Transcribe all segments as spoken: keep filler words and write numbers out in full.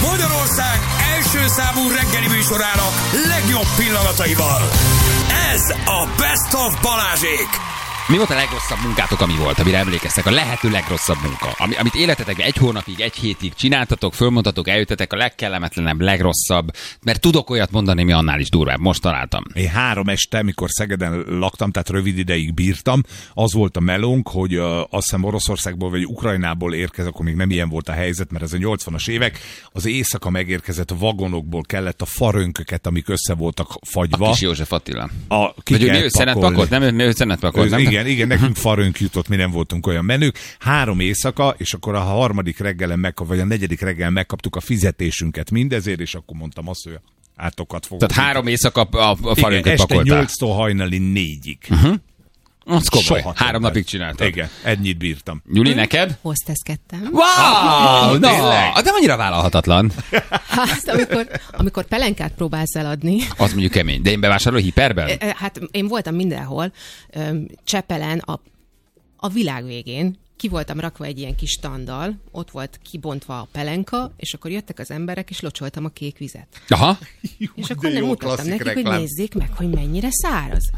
Magyarország első számú reggeli műsorának legjobb pillanataival. Ez a Best of Balázsék. Mi volt a legrosszabb munkátok, ami volt, amire emlékeztek? A lehető legrosszabb munka. Ami, amit életetekben egy hónapig, egy hétig csináltatok, fölmondtatok, eljöttetek, a legkellemetlenebb, legrosszabb. Mert tudok olyat mondani, mi annál is durvább. Most találtam. Én három este, mikor Szegeden laktam, tehát rövid ideig bírtam, az volt a melónk, hogy uh, azt hiszem Oroszországból vagy Ukrajnából érkezett, akkor még nem ilyen volt a helyzet, mert ez a nyolcvanas évek, az éjszaka megérkezett vagonokból kellett a farönköket, amik össze voltak fagyva. A kis József Attila. A, vagy ő mi ő szenetpakolt? Nem, ő szenetpakolt, nem? Igen, igen, nekünk farönk jutott, mi nem voltunk olyan menők. Három éjszaka, és akkor a harmadik reggelen megkap, vagy a negyedik reggelen megkaptuk a fizetésünket mindezért, és akkor mondtam azt, hogy átokat fogok. Tehát három éjszaka a, a farönköt este pakoltál. nyolctól hajnali négyig. Uh-huh. Az komoly. Soha Három többet. napig csináltad. Igen, ennyit bírtam. Gyuri, neked? Hozteszkedtem. Wow! Oh, Na, tényleg? de annyira vállalhatatlan. Hát, amikor, amikor pelenkát próbálsz eladni. Az mondjuk kemény. De én bevásárolom hiperben? Hát én voltam mindenhol. Csepelen, a, a világ végén. Ki voltam rakva egy ilyen kis standal, ott volt kibontva a pelenka, és akkor jöttek az emberek, és locsoltam a kék vizet. Aha. És akkor nem mutattam nekik, reklám. Hogy nézzék meg, hogy mennyire száraz.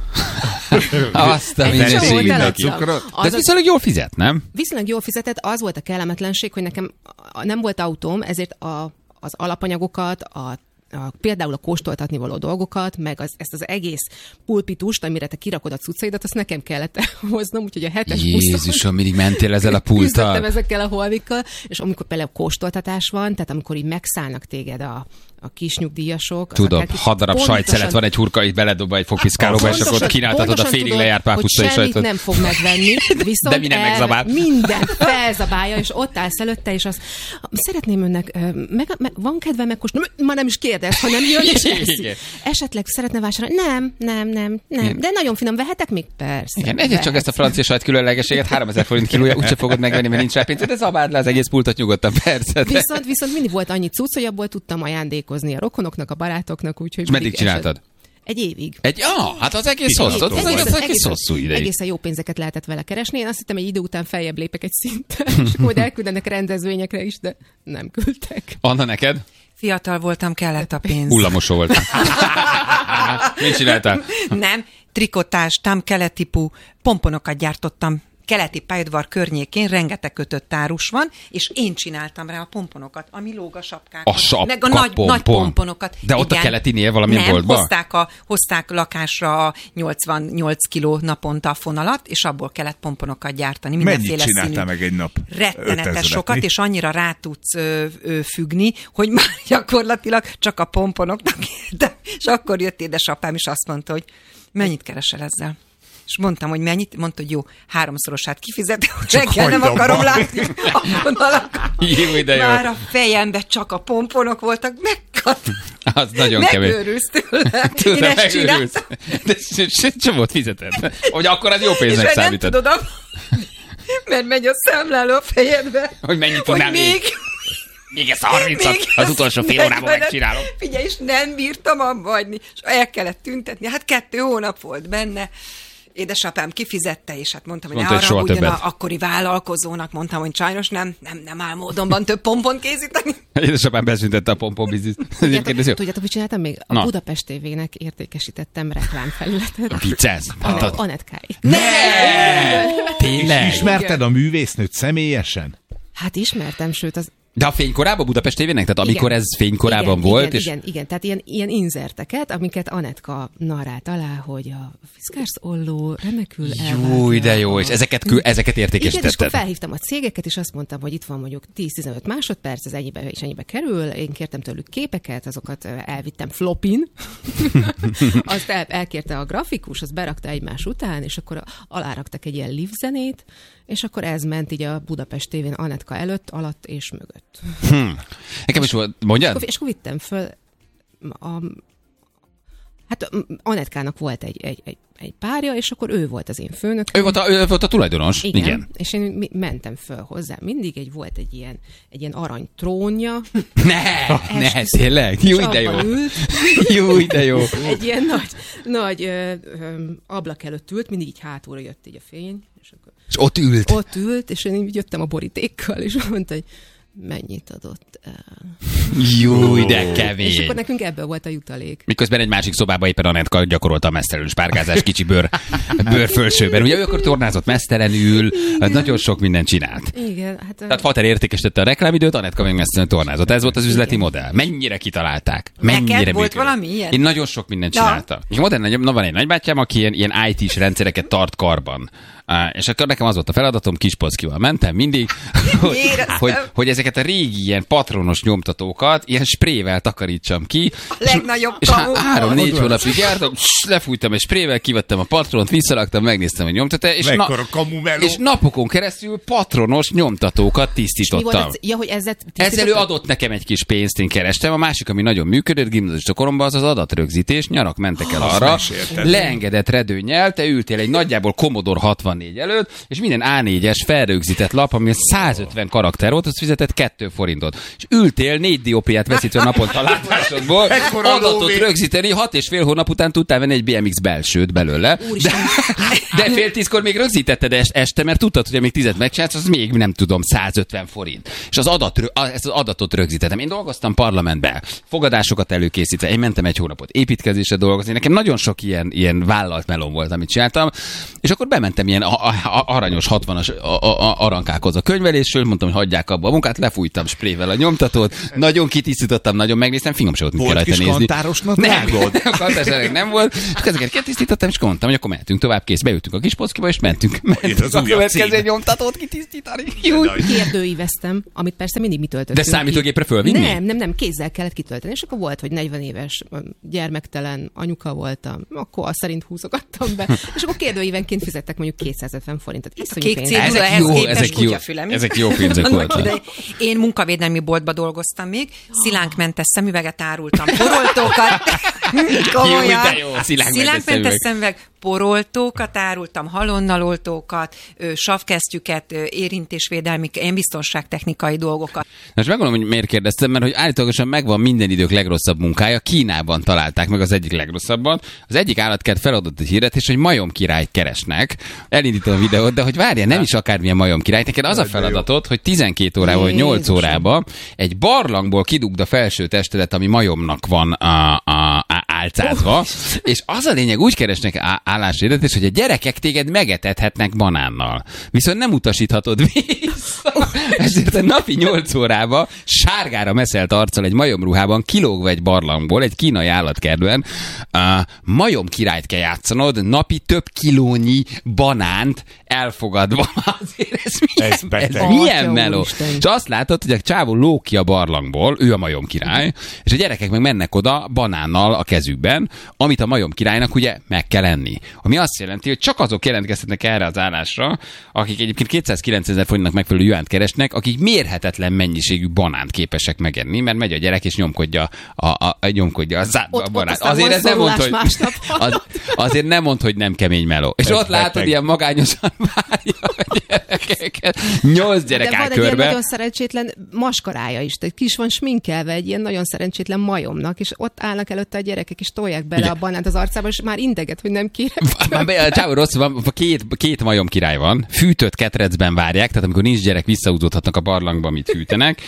Azt a mindenségét. De ez viszonylag jól fizet, nem? Viszonylag jól fizetett, az volt a kellemetlenség, hogy nekem nem volt autóm, ezért a, az alapanyagokat, a A, például a kóstoltatni való dolgokat, meg az, ezt az egész pulpitust, amire te kirakod a cuccaidat, azt nekem kellett hoznom, úgyhogy a hetes buszon... Jézusom, mindig mentél ezzel a pulttal. Küzdöttem ezekkel a holmikkal, és amikor például kóstoltatás van, tehát amikor így megszállnak téged a, a kis nyugdíjasok... Tudom, hat darab sajtszelet van egy hurka, itt beledobva egy fogpiszkálóba, és akkor kínáltatod a félig lejárt pápuctai sajtot. Hogy nem fog megvenni, viszont de minden megzabál. Minden felzabálja, és ott állsz előtte, és azt szeretném önnek, meg, meg, van kedve megkóstolni, már nem is kérdez, hanem jön és eszi. Esetleg szeretne vásárolni? Nem, nem, nem, nem. Igen. De nagyon finom, vehetek még? Persze. Igen, egyet csak ezt a francia sajt különlegességet, háromezer forint kilója, úgyse fogod megvenni, mert nincs rá pénz, de zabáld le az egész pultot nyugodtan, persze. De... Viszont, viszont mindig volt annyi cucc, hogy abból tudtam ajándékozni a rokonoknak, a barátoknak, úgyhogy... És meddig csináltad? Eset... Egy évig. Egy, ah, hát az egész hosszú, az, az, az, az egész hosszú ideig. Egészen jó pénzeket lehetett vele keresni. Én azt hittem, egy idő után feljebb lépek egy szinten, és majd elküldenek rendezvényekre is, de nem küldtek. Anna, neked? Fiatal voltam, kellett a pénz. Hullamosó voltam. Mit csináltál? Nem, trikotástam, keletipú pomponokat gyártottam. Keleti pályaudvar környékén rengeteg kötött árus van, és én csináltam rá a pomponokat, ami lóg a sapkákat. A sapka meg a nagy, pompon. nagy pomponokat. De ott igen. A keletinél valamilyen Nem, boltban? hozták, a, hozták lakásra a nyolcvannyolc kiló naponta a fonalat, és abból kellett pomponokat gyártani. Mennyit csináltál meg egy nap? Rettenetes sokat, és annyira rá tudsz ö, ö, függni, hogy már gyakorlatilag csak a pomponoknak értem. És akkor jött édesapám, és azt mondta, hogy mennyit keresel ezzel? És mondtam, hogy mennyit, mondta, hogy jó, háromszorosát kifizetem, reggel nem akarom látni a vonalakat. Jó, de jó. Már a fejemben csak a pomponok voltak, megkat. Az nagyon kemény. Megőrülsz tőle. Én ezt csináltam. De csomót fizetett. Hogy akkor az jó pénznek számítod. És nem tudod, mert megy a számláló a fejedbe. Hogy mennyit tudnál még? még? Még ezt a harmincat az utolsó fél órában megcsinálom. Figyelj, és nem bírtam abba hagyni, és el kellett tüntetni. Hát kettő hónap volt benne. Édesapám kifizette, és hát mondtam, hogy mondta, ne arra ugyan a akkori vállalkozónak, mondtam, hogy sajnos nem, nem, nem áll módonban több pompont készíteni. Édesapám beszüntette a pompon bizniszt. Tudjátok, tudjátok, mit csináltam még? A Na. Budapest té vének értékesítettem reklámfelületet. Viccelsz? Anetkáig. Ne! Tényleg? Ismerted a művésznőt személyesen? Hát ismertem, sőt az... De a fénykorában Budapest té vének? Tehát amikor igen. ez fénykorában igen, volt? Igen, és... igen, igen, tehát ilyen, ilyen inzerteket, amiket Anetka narrált alá, hogy a Fiskars Olló remekül elváltja. Jó, de jó, és ezeket, kül, ezeket értékesítetted. Igen, és akkor felhívtam a cégeket, és azt mondtam, hogy itt van mondjuk tíz-tizenöt másodperc, ez ennyibe és ennyibe kerül, én kértem tőlük képeket, azokat elvittem flopin, azt el, elkérte a grafikus, azt berakta egymás után, és akkor aláraktak egy ilyen live zenét, és akkor ez ment így a Budapest té vén Anetka előtt, alatt és mögött. Hmm. Nekem is volt, mondjad? És akkor vittem föl a... Hát Anetkának volt egy, egy, egy, egy párja, és akkor ő volt az én főnök. Ő volt a, ő volt a tulajdonos? Igen. Igen. És én mentem föl hozzá. Mindig egy volt egy ilyen, egy ilyen arany trónja. Ne, ne, tényleg? Jó, de jó. Ült. Jó, de jó. Egy ilyen nagy, nagy ö, ö, ablak előtt ült, mindig így hátulra jött így a fény. És, akkor és ott ült? Ott ült, és én így jöttem a borítékkal, és mondta, hogy mennyit adott el. Jó, de kemény. És akkor nekünk ebből volt a jutalék. Miközben egy másik szobában éppen Anett gyakorolta a mesztelenül spárgázás kicsi bőr, bőr fölsőben. Ugye ő akkor tornázott mesztelenül, nagyon sok mindent csinált. Igen, hát... Tehát Fater értékesítette a reklámidőt, Anettka még mesztelenül tornázott. Ez volt az üzleti igen. modell. Mennyire kitalálták? Mennyire Neked volt működött? valami ilyen? Én nagyon sok mindent csináltam. Ja. Modern, na van egy nagybátyám, aki ilyen, ilyen í té-s rendszereket tart karban. Uh, és akkor nekem az volt a feladatom, Kispolszkival mentem mindig, hogy, hogy, hogy ezeket a régi ilyen patronos nyomtatókat ilyen sprével takarítsam ki. A legnagyobb és kamu. három-négy hónapig jártam, lefújtam egy sprével, kivettem a patront, visszalaktam, megnéztem a nyomtatót, és, na, és napokon keresztül patronos nyomtatókat tisztítottam. Az, ja, hogy ezzel, ezzel ő adott nekem egy kis pénzt, én kerestem. A másik, ami nagyon működött gimnazista koromban, az az adatrögzítés. Nyarak mentek el arra, leengedett redőnnyel, te ültél egy nagyjából Commodore hatvannégy előtt, és minden á négyes felrögzített lap, ami százötven karakter volt, az fizetett két forintot. És ültél négy dioptriát veszítve naponta látásodból, adatot rögzíteni, hat és fél hónap után tudtál venni egy bé em iksz belsőt belőle. De, de fél tízkor még rögzítetted este, mert tudtad, hogy amíg tizet megcsinálsz, az még nem tudom, százötven forint. És az, adat, ezt az adatot rögzítettem. Én dolgoztam parlamentben, fogadásokat előkészítve, én mentem egy hónapot építkezésre dolgozni. Nekem nagyon sok ilyen, ilyen vállalt melón volt, amit csináltam, és akkor bementem ilyen a, a, a, aranyos hatvanas arankákhoz a könyvelésről, mondtam, hogy hagyják abba a munkát, lefújtam sprével a nyomtatót, nagyon kitisztítottam, nagyon megnéztem, fingom se volt, mit kell rajta nézni. Volt kis kantárosnak vágod? Nem, kantárosnak nem volt. Ezeket kitisztítottam, és mondtam, hogy akkor mehetünk tovább, kész, beültünk a Kispolszkiba, és mentünk, mentünk a következő nyomtatót kitisztítani. Kérdőíveztem, amit persze mindig mi töltöttünk. De számítógépre fölvinni? Nem, nem, nem, kézzel kellett kitölteni, és akkor volt, hogy negyven éves gyermektelen anyuka voltam, akkor azt szerint húzogattam be, és akkor kérdőívenként fizettek mondjuk kétszázötven forintot. Kék cédula, ehhez képest kutyafülem. Ezek jó pénzek voltak. Én munkavédelmi boltba dolgoztam még, szilánkmentes szemüveget árultam, poroltókat. Komolyan. Szilánkmentes szemüveg, poroltókat árultam, halonnaloltókat, savkesztyüket, érintésvédelmi, ilyen biztonságtechnikai dolgokat. Most megmondom, hogy miért kérdeztem, mert hogy állítólagosan megvan minden idők legrosszabb munkája. Kínában találták meg az egyik legrosszabban. Az egyik állatkert feladott egy hirdetés, hogy majom királyt keresnek. Elindítom a videót, de hogy várjál, nem is akármilyen majom király. Neked az a feladatod, hogy tizenkét órában vagy nyolc órában egy barlangból kidugd a felső testedet, ami majomnak van a, a, a álcázva, és az a lényeg, úgy keresnek álláshirdetés, hogy a gyerekek téged megetethetnek banánnal. Viszont nem utasíthatod vissza. Ezért a napi nyolc órába sárgára meszelt arccal egy majomruhában kilógva egy barlangból, egy kínai állatkertben, uh, majom királyt kell játszanod, napi több kilónyi banánt elfogadva. Azért ez milyen, ez ez milyen meló? És azt látod, hogy a csávó lóg ki a barlangból, ő a majom király, és a gyerekek meg mennek oda banánnal a kezükben, amit a majom királynak ugye meg kell enni. Ami azt jelenti, hogy csak azok jelentkezhetnek erre az állásra, akik egyébként kétszázkilencezer forintnak megfelelő juánt keresnek, akik mérhetetlen mennyiségű banánt képesek megenni, mert megy a gyerek és nyomkodja a, a, a, nyomkodja a, zá, a banánt. Azért ez nem mond, hogy az, azért nem mond, hogy nem kemény meló. És ez ott beteg. Látod, ilyen magányosan várja a gyerekeket. Nyolc gyerek áll körbe. De van egy ilyen nagyon szerencsétlen maskarája is. Tehát ki is van sminkelve egy ilyen nagyon szerencsétlen majomnak, és ott állnak előtte a gyerekek, és tolják bele igen. a banánt az arcába, és már integet, hogy nem kérek. Csávó rossz, van, két, két majom király van, fűtött ketrecben várják, tehát amikor nincs gyerek, visszaúzódhatnak a barlangba, amit fűtenek.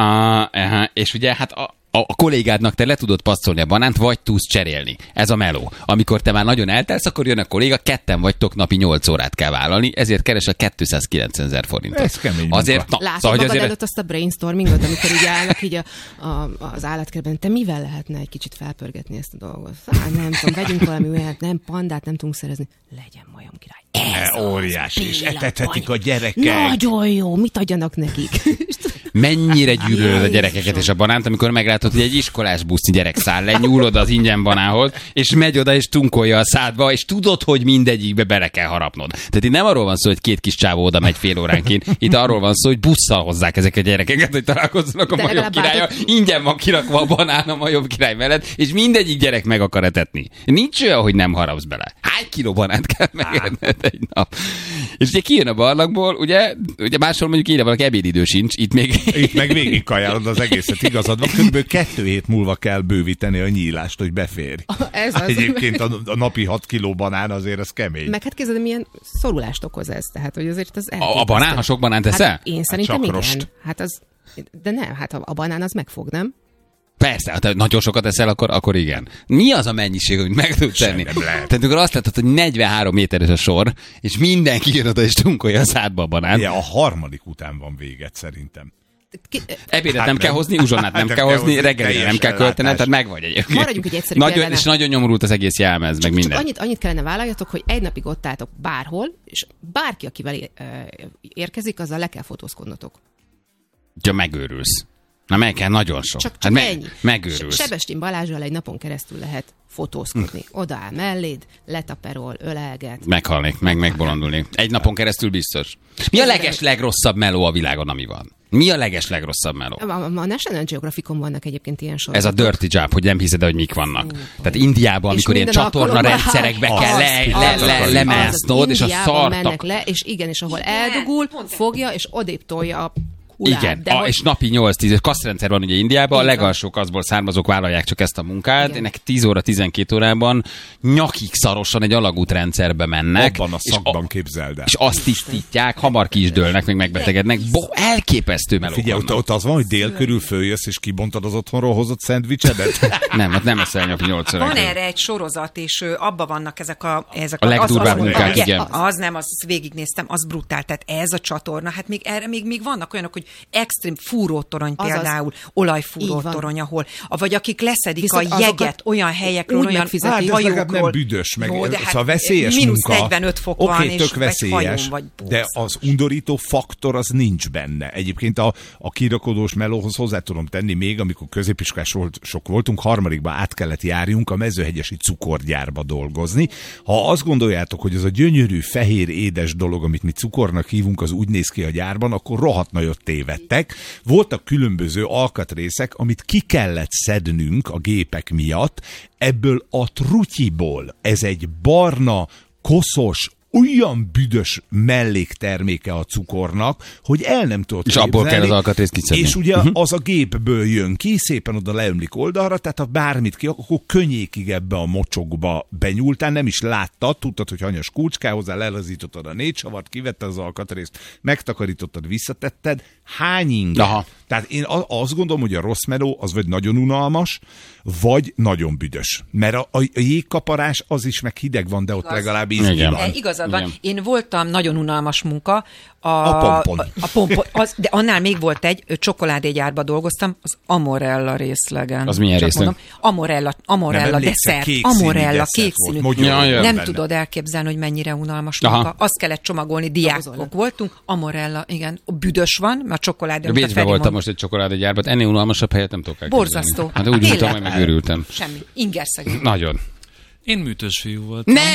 Uh, és ugye hát a, a kollégádnak te le tudod passzolni a banánt, vagy tudsz cserélni. Ez a meló. Amikor te már nagyon eltelsz, akkor jön a kolléga, ketten vagytok, napi nyolc órát kell vállalni, ezért keres a kétszázkilencezer forintot. Ez kemény azért, na, látod szóval, magad azért... előtt azt a brainstormingot, amikor így állnak így a, a, az állatkertben, te mivel lehetne egy kicsit felpörgetni ezt a dolgot? Á, nem tudom, vegyünk valami olyat, nem, pandát nem tudunk szerezni. Legyen majom király. Ez óriási, és etethetik a gyerekek. Nagyon jó, mit adjanak nekik? Mennyire gyűlölöd a gyerekeket és a banánt, amikor meglátod, hogy egy iskolás busznyi gyerek száll le, nyúlod az ingyen banához, és megy oda és tunkolja a szádba, és tudod, hogy mindegyikbe bele kell harapnod. Tehát itt nem arról van szó, hogy két kis csávó oda megy fél óránként, itt arról van szó, hogy busszal hozzák ezek a gyerekeket, hogy találkozzanak a majom királya, ingyen van kirakva a banán a majom király mellett, és mindegyik gyerek meg akar etetni. Nincs olyan, hogy nem harapsz bele. Hány kiló banánt kell megenned egy nap? És ugye kijön a barlangból, ugye, ugye máshol mondjuk ide valaki ebédidő sincs, itt még... Itt meg végig kajálod az egészet, igazad van. Körülbelül kettő hét múlva kell bővíteni a nyílást, hogy beférj. Ez az. Egyébként a, a napi hat kiló banán azért ez kemény. Meg hát képzeld, milyen szorulást okoz ez. Tehát, hogy azért az a, a banán, ha sok banánt eszel? Hát én szerintem hát igen. Hát az... De nem, hát a banán az megfog, nem? Persze, ha nagyon sokat eszel, akkor, akkor igen. Mi az a mennyiség, amit meg tudsz tenni? Tehát amikor azt látod, hogy negyvenhárom méteres a sor, és mindenki jön oda és tunkolja a szádba a banán. Ja, a harmadik után van véget szerintem. Ki, Ebédet Hát nem nem. kell hozni, uzsonnát nem Hát kell nem hozni, kell hozni, reggelire nem teljes kell költened, ellátás. tehát megvagy egyébként. Maradjunk egy egyszerű nagyon, példánál. És nagyon nyomorult az egész jelmez, meg csak, minden. csak annyit, annyit kellene vállaljatok, hogy egy napig ott álltok bárhol, és bárki, akivel é- ö, érkezik, azzal le kell fotózkodnotok. Ja, megőrülsz. Na meg kell nagyon sok. Csak, hát csak meg, ennyi. megőrülsz. Se- Sebestyén Balázsral egy napon keresztül lehet fotózkodni. Odaáll melléd, letaperol, ölelget. Meghalnék, meg megbolondulnék. Egy napon keresztül biztos. Mi a leges legrosszabb meló a világon, ami van? Mi a leges legrosszabb meló? A, a, a National Geographicon vannak egyébként ilyen Ez sorozatok. a dirty job, hogy nem hiszed, hogy mik vannak. Tehát Indiában, amikor ilyen minden csatorna alkalommal- rendszerekbe Az, kell az, le, az, le, az, le, az, lemásznod, az, és a Indiában szartak. mennek le, és igen, és ahol eldugul, fogja, és odébb tolja a hulát. Igen, De a, hogy- és napi nyolc-tíz kaszrendszer van ugye Indiában, a Így van. legalsó kaszból származók vállalják csak ezt a munkát, Igen. ennek tíz óra tizenkét órában nyakig szarosan egy alagútrendszerbe mennek. Abban a és szakban képzeld el. És azt tisztítják, hamar ki is dőlnek, meg megbetegednek. Bo, elképesztő melók Figyelj, ott, vannak. ott az van, hogy dél körül följössz, és kibontad az otthonról hozott szendvicsedet? Nem, ott nem eszel napi nyolc óra. Van erre egy sorozat, és ö, abban vannak ezek a... Ezek A legdurvább az, az, munkák, az, igen. Az nem, azt végignéztem, az brutál. Tehát ez a csatorna, hát még erre még, még vannak olyanok, hogy extrém fúrótorony Azaz. például, Így olajfúrótorony, ahol, vagy akik leszedik Viszont a jeget azokat olyan helyekről, úgy olyan megfizetik. Hát ez legalább nem hajókról. büdös, meg Jó, de szóval veszélyes mínusz munka. negyvenöt fok Oké, van, és tök vagy veszélyes, hajón, vagy de az undorító faktor az nincs benne. Egyébként a, a kirakodós melóhoz hozzá tudom tenni még, amikor középiskolás volt, sok voltunk, harmadikban át kellett járjunk a mezőhegyesi cukorgyárba dolgozni. Ha azt gondoljátok, hogy ez a gyönyörű, fehér, édes dolog, amit mi cukornak hívunk, az úgy néz ki a gyárban, akkor rohadt nagyot tévedtek. Voltak különböző alkatrészek, amit ki kellett szednünk a gépek miatt, ebből a trutyiból. Ez egy barna, koszos, olyan büdös mellékterméke a cukornak, hogy el nem tudod És abból kell az alkatrészt kiszedni. És ugye uh-huh. az a gépből jön ki, szépen oda leömlik oldalra, tehát ha bármit ki, akkor könnyékig ebbe a mocsokba benyúltál, nem is láttad, tudtad, hogy hanyas kulcs kell hozzá, lelazítottad a négy savart, kivetted az alkatrészt, megtakarítottad, visszatetted. Hány inge? Aha. Tehát én azt gondolom, hogy a rossz meló az vagy nagyon unalmas, vagy nagyon büdös. Mert a, a, a jégkaparás az is meg hideg van, de ott Igaz. legalább ízgi Igen. van. E, igazad van. Igen. Én voltam nagyon unalmas munka. A, A pompon. A, a pompon. Az, de annál még volt egy, ö, csokoládégyárba dolgoztam, az Amorella részlegen. Az milyen Csak részleg? mondom, Amorella, Nem Amorella emlékszem, desszert. kékszínű Amorella, desszert kékszínű. volt, mogyoró Ja, ja. Nem benne. tudod elképzelni, hogy mennyire unalmas Aha. munka. Azt kellett csomagolni, diákok Dobozolnak. voltunk. Amorella, igen. Büdös van, mert a csokoládé. amit a Bécsben Feri voltam mond. most egy csokoládégyárban, ennél unalmasabb helyet nem tudok elképzelni. Borzasztó. Hát úgy Tényleg. nyújtam, hogy megőrültem. Semmi. Ingerszegény. Nagyon. Én műtős fiú voltam. Ne!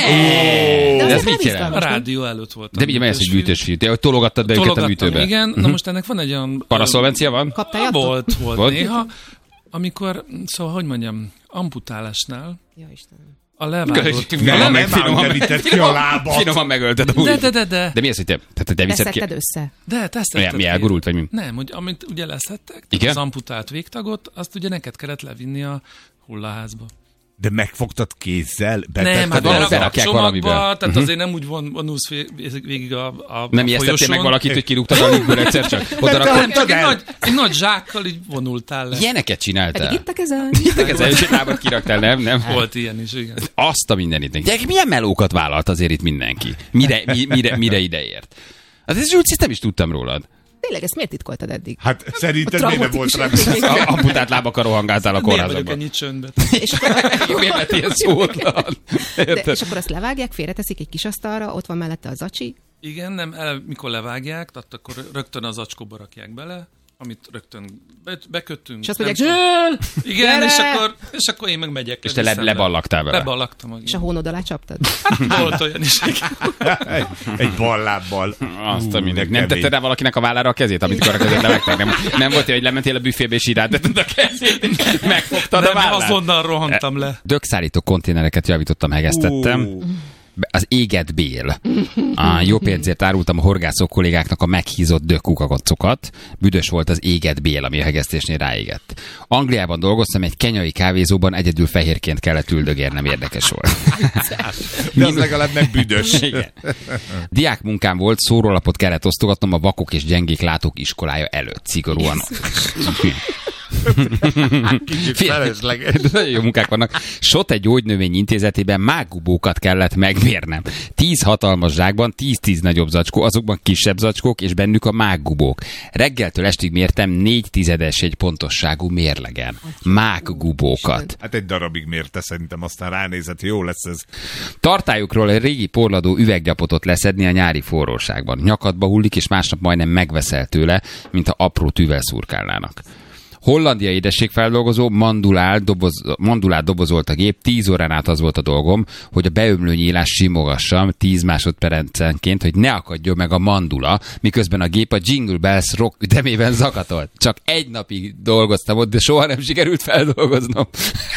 De De az ez nem mit jelent? A rádió előtt voltam. De ugye mi ez, hogy műtős fiú? Te hogy tologattad be őket a Tologattam, műtőbe? igen. Na most ennek van egy olyan... Paraszolvencia van? Kaptál Ah, jattot? Volt, volt, Volt? néha. Amikor, szóval, hogy mondjam, amputálásnál Ja, Istenem. a levágott... Köszönjük. Nem, Nem, nem finoman- említett ki a lábat. Finoman megölted a De, húrt. de, de, de. De mi az, hogy te, tehát te viszed ki? Leszedted össze. De, te ezt Olyan, tetted mi ki. elgurult, vagy mi? Nem, hogy amit ugye leszedtek, Igen? az amputált végtagot, azt ugye neked kellett levinni a hullaházba. De megfogtad kézzel? Nem, Betetted hát a- berakják berakják csomagba, valamibe. tehát Uh-huh. azért nem úgy von, vonulsz vég- végig a, a Nem a ijesztettél meg folyosón. valakit, hogy kirúgtad a ligből egyszer csak? Oda Nem, rakod? csak egy el. nagy, egy nagy zsákkal így vonultál le. Ilyeneket Pedig csináltál? itt a kezem. Ittek ezzel, és egy lábat kiraktál, nem? Nem? Volt ilyen is, igen. Azt a mindenit. Gyerekek, milyen melókat vállalt azért itt mindenki? Mire, mi, mire, mire ideért? Hát ez Zsulci, ezt nem is tudtam rólad. Tényleg, ezt miért titkoltad eddig? Hát szerinted miért nem volt rá? A amputált lábakkal rohangáltál a Miért vagyok kórházban. ennyit csöndbe? És akkor, Jó, miért lett ilyen szótlan? de, Érted? és akkor azt levágják, félreteszik egy kis asztalra, ott van mellette a zacsi, Igen, nem, el, mikor levágják, tehát akkor rögtön az acskóba rakják bele, amit rögtön be, bekötünk. és azt nem mondják, tudom. Zsül! Igen, gyere! és akkor, és akkor én meg megyek. És te le, viszem leballagtál vele. Leballagtam. És a hónod alá csaptad? Volt olyan is. Egy, egy ballábbal. Azt a Ú, mindenki. de Nem kemény. tetted rá valakinek a vállára a kezét, amit a kezét levágták? Nem, nem volt, hogy lementél a büfébe, és irántetted a kezét, megfogtad a Nem, vállát? azonnal rohantam le. Dögszállító konténereket javítettem, hegesztettem. Ú, az éget bél. A jó pénzért árultam a horgászok kollégáknak a meghízott dökkukakacokat. Büdös volt az éget bél, ami a hegesztésnél ráégett. Angliában dolgoztam, egy kenyai kávézóban egyedül fehérként kellett üldögérnem, érdekes volt. De az legalább nem büdös. Igen. Diákmunkám volt, szórólapot kellett osztogatnom a vakok és gyengék látók iskolája előtt. Szigorúan. Kicsit felesleges. Nagyon jó munkák vannak. Sote gyógynövény intézetében mággubókat kellett megmérnem. Tíz hatalmas zsákban, tíz-tíz nagyobb zacskó, azokban kisebb zacskók, és bennük a mággubók. Reggeltől estig mértem négy tizedes egy pontosságú mérlegen. Mággubókat. Hát egy darabig mérte, szerintem aztán ránézett, jó lesz ez. Tartályukról egy régi porladó üveggyapotot leszedni a nyári forróságban. Nyakadba hullik, és másnap majdnem megveszel tőle, mint ha apró tűvel szurkálnának. Hollandia édességfeldolgozó, mandulál, doboz, mandulát dobozolt a gép, tíz órán át az volt a dolgom, hogy a beömlő nyílás simogassam tíz másodpercenként, hogy ne akadjon meg a mandula, miközben a gép a Jingle Bells rock ütemében zakatolt. Csak egy napig dolgoztam ott, de soha nem sikerült feldolgoznom.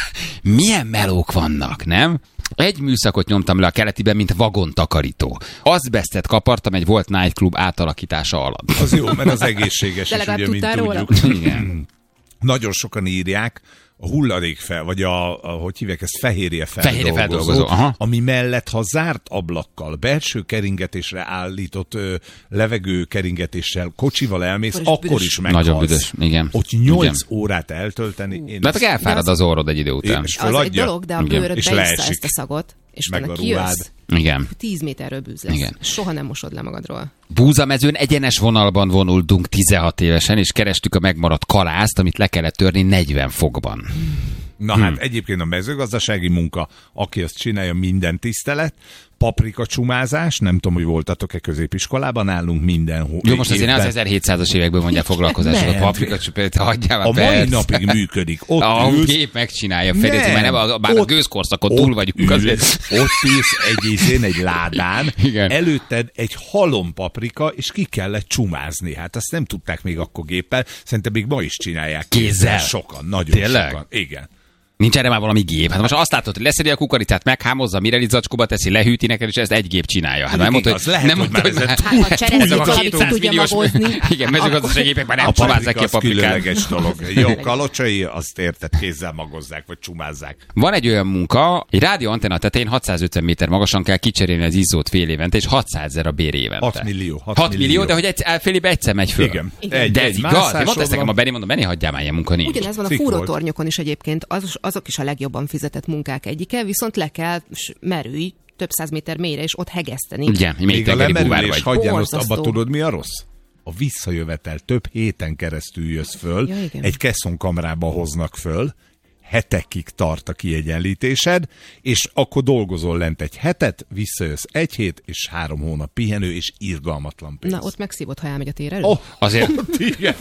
Milyen melók vannak, nem? Egy műszakot nyomtam le a keletiben, mint vagontakarító. Azbesztet kapartam egy volt nightclub átalakítása alatt. Az jó, mert az egészséges De is, legalább ugye, mint tudtál róla? tudjuk. Igen. Nagyon sokan írják, a hulladék fel, vagy a, a hogy hívják ezt, fehérje Fehérje feldolgozó, feldolgozó, aha. ami mellett, ha zárt ablakkal, belső keringetésre állított ö, levegő keringetéssel, kocsival elmész, Akkor is akkor büdös. is meghalsz. Nagyon büdös, igen. Ott nyolc Igen. órát eltölteni. Én De hát elfárad az orrod egy idő után. És Az egy föladja, dolog, de a Igen. bőröd és beissza leesik. ezt a szagot, és Meg utána a ruhád. kijössz, Igen. tíz méterről bűz lesz. Igen. Soha nem mosod le magadról. Búzamezőn egyenes vonalban vonultunk tizenhat évesen, és kerestük a megmaradt kalászt, amit le kellett törni negyven fokban. Na hmm. hát egyébként a mezőgazdasági munka, aki azt csinálja, minden tisztelet, paprika csumázás, nem tudom, hogy voltatok-e középiskolában, nálunk minden hó- Jó, most azért ne az évben. ezerhétszázas évekből mondják foglalkozásokat. Nem. Paprika csupét, hagyjál már, A mai persze. napig működik. Ott A ülsz, gép megcsinálja, Feri, már nem, a- bár a ott- gőzkorszakon ott túl vagyunk ülsz, azért. Ott ülsz egy izén, egy ládán, Igen. előtted egy halom paprika, és ki kellett csumázni. Hát azt nem tudták még akkor géppel, szerintem még ma is csinálják. Kézzel? Sokan, nagyon Tényleg? sokan. Igen. Nincs erre már valami gép. Hát most azt látod, hogy leszedi a kukoricát, meghámozza, mire zacskóba teszi, lehűti neked, és ezt egy gép csinálja. Hát nem mondta, Igaz, hogy lehet, nem hogy mondta, már hogy ezen már- Hát, ha cserezni ezek a valamit ki kétszáz tudja milliós magozni, igen, mezőgazdasági gépek már nem A csomázzák ki a paprika az paprikát. különleges dolog. Jó, kalocsai, azt érted, kézzel magozzák, vagy csumázzák. Van egy olyan munka, egy rádióantenna tetején hatszázötven méter magasan kell kicserélni az izzót fél évente, és hatszázezer a bér évente. hat millió. hat millió, de hogy egy, fél évben egyszer megy föl. Igen. Igen. De ez egy igaz? Én mászásod mondta ezt nekem a van. Benni, mondom, Benni, hagyjál már, ilyen munka nincs. Ugyanez van a Cikk volt. fúrótornyokon is egyébként, az, azok is a legjobban fizetett munkák egyike, viszont le kell s- merülj több száz méter mélyre, és ott hegeszteni. Igen, még Még a tengeri búvár lemerülés, vagy. hagyjál ott, Borzasztó. abba tudod, mi a rossz? A visszajövetel több héten keresztül jössz föl, Ja, igen. egy kesszonkamrába hoznak föl, hetekig tart a kiegyenlítésed, és akkor dolgozol lent egy hetet, visszajössz egy hét, és három hónap pihenő, és irgalmatlan pénz. Na, ott megszívod, ha elmegy a tér elő? Oh, Azért igen.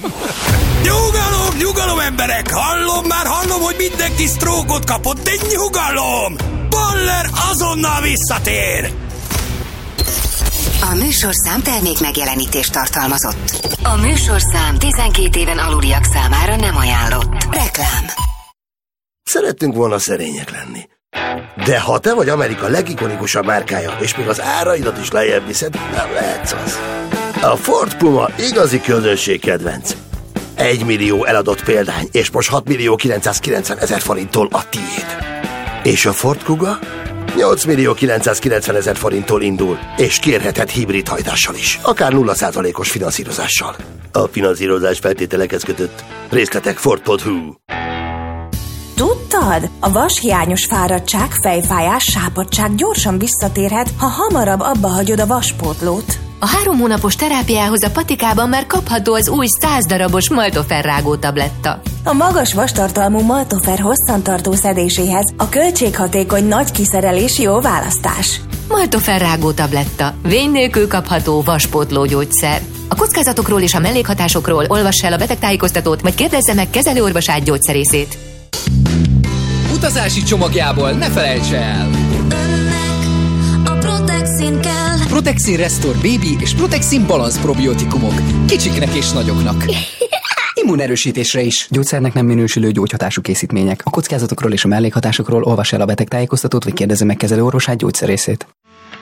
Nyugalom, nyugalom, emberek! Hallom már, hallom, hogy mindenki sztrókot kapott, de nyugalom! Baller azonnal visszatér! A műsorszám termék megjelenítést tartalmazott. A műsorszám tizenkét éven aluliak számára nem ajánlott. Reklám. Szerettünk volna szerények lenni. De ha te vagy Amerika legikonikusabb márkája, és még az áraidat is lejjebb viszed, nem lehetsz az. A Ford Puma igazi közönség kedvenc. Egy millió eladott példány, és most hat millió kilencszázkilencven ezer forinttól a tiéd. És a Ford Kuga? nyolc millió kilencszázkilencven ezer forinttól indul, és kérheted hibrid hajtással is, akár nulla százalékos finanszírozással. A finanszírozás feltételekhez kötött. Részletek ford pont hu. Tudtad? A vashiányos fáradtság, fejfájás, sápadtság gyorsan visszatérhet, ha hamarabb abba hagyod a vaspótlót. A három hónapos terápiához a patikában már kapható az új száz darabos Maltofer rágó tabletta. A magas vastartalmú Maltofer hosszantartó szedéséhez a költséghatékony nagy kiszerelés jó választás. Maltofer rágó tabletta. Vény nélkül kapható vaspótló gyógyszer. A kockázatokról és a mellékhatásokról olvass el a betegtájékoztatót, vagy kérdezze meg kezelőorvosát, gyógyszerészét. Utazási csomagjából ne felejts el! A Protexin kell. Protexin Restore Baby és Protexin Balance probiotikumok. Kicsiknek és nagyoknak. Immunerősítésre is. Gyógyszernek nem minősülő gyógyhatású készítmények. A kockázatokról és a mellékhatásokról olvass el a betegtájékoztatót, vagy kérdezze meg kezelőorvosát, gyógyszerészét.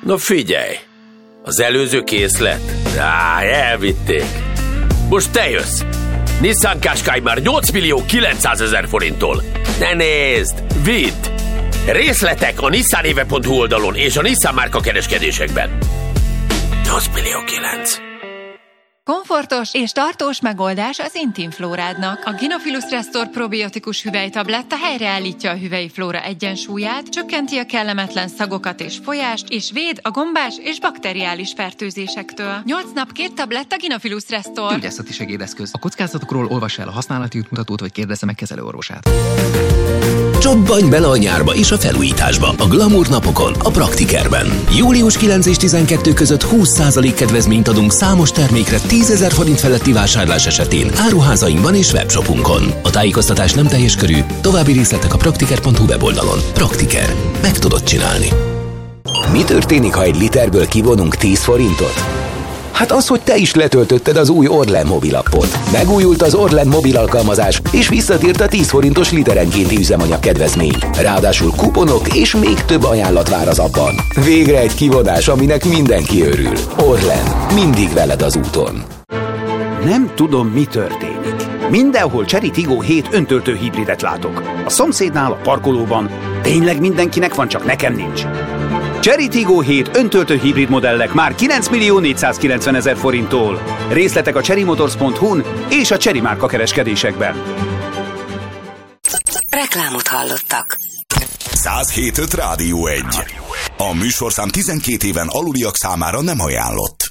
Na figyelj, az előző készlet? Á, elvitték. Most te jössz. Nissan Qashqai már nyolc millió kilencszázezer forinttól. Ne nézd, vidd! Részletek a nissanéve pont hu oldalon és a Nissan márka kereskedésekben. nyolc millió kilenc. Komfortos és tartós megoldás az intim flórádnak. A Gynophilus Restore probiotikus hüvelytabletta helyreállítja a hüvelyi flóra egyensúlyát, csökkenti a kellemetlen szagokat és folyást, és véd a gombás és bakteriális fertőzésektől. nyolc nap két tabletta Gynophilus Restore. Gyógyászati segédeszköz. A kockázatokról olvassa el a használati útmutatót, vagy kérdezze meg kezelőorvosát. Csobbanj bele a nyárba és a felújításba a Glamour napokon, a Praktikerben. július kilencedike és tizenkettő között húsz százalék kedvezményt adunk számos termékre tízezer forint feletti vásárlás esetén áruházainkban és webshopunkon. A tájékoztatás nem teljes körű, további részletek a praktiker pont hu weboldalon. Praktiker. Meg tudod csinálni. Mi történik, ha egy literből kivonunk tíz forintot? Hát az, hogy te is letöltötted az új Orlen mobilappot. Megújult az Orlen mobil alkalmazás, és visszatért a tíz forintos literenkénti üzemanyag kedvezmény. Ráadásul kuponok és még több ajánlat vár az appban. Végre egy kivonás, aminek mindenki örül. Orlen. Mindig veled az úton. Nem tudom, mi történik. Mindenhol Chery Tiggo hét öntöltő hibridet látok. A szomszédnál, a parkolóban. Tényleg mindenkinek van, csak nekem nincs. Chery Tiggo hét öntöltő hibrid modellek már kilenc millió négyszázkilencvenezer forinttól. Részletek a chery motors pont hu-n és a Chery márka kereskedésekben. Reklámot hallottak. száz hét pont öt Rádió egy. A műsorszám tizenkét éven aluliak számára nem ajánlott.